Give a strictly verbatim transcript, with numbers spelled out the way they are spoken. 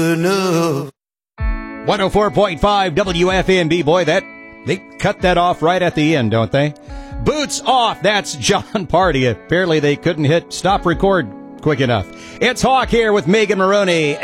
enough. one oh four point five W F M B. Boy, that they cut that off right at the end, don't they? Boots off. That's John Party. Apparently they couldn't hit stop record quick enough. It's Hawk here with Megan Maroney.